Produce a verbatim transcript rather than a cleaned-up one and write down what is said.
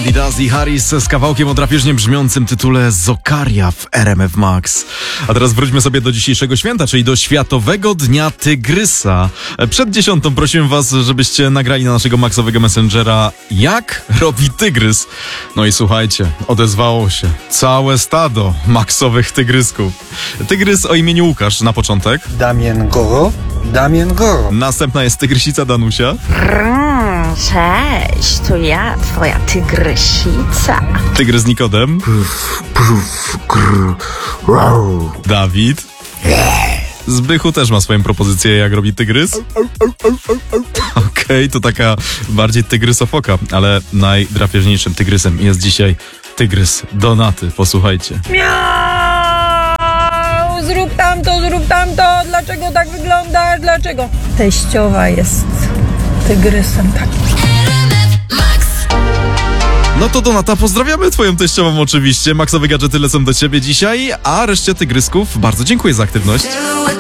Andy Daz i Harris z kawałkiem o drapieżnie brzmiącym tytule Zokaria w R M F Max. A teraz wróćmy sobie do dzisiejszego święta, czyli do Światowego Dnia Tygrysa. Przed dziesiątą prosiłem was, żebyście nagrali na naszego Maxowego Messengera, jak robi tygrys. No i słuchajcie, odezwało się całe stado Maxowych tygrysków. Tygrys o imieniu Łukasz na początek. Damien Goro, Damien Goro. Następna jest tygrysica Danusia. Mm, cześć, to ja, twoja tygrysica. Tygrys Nikodem. Dawid. Zbychu też ma swoją propozycję, jak robi tygrys. Okej, okay, to taka bardziej tygrysofoka, ale najdrapieżniejszym tygrysem jest dzisiaj tygrys Donaty. Posłuchajcie. Miau, zrób tamto, zrób tamto, dlaczego tak wyglądasz, dlaczego? Teściowa jest tygrysem takim. No to Donata, pozdrawiamy twoją teściową oczywiście. Maxowe gadżety lecą do ciebie dzisiaj, a reszcie tygrysków bardzo dziękuję za aktywność.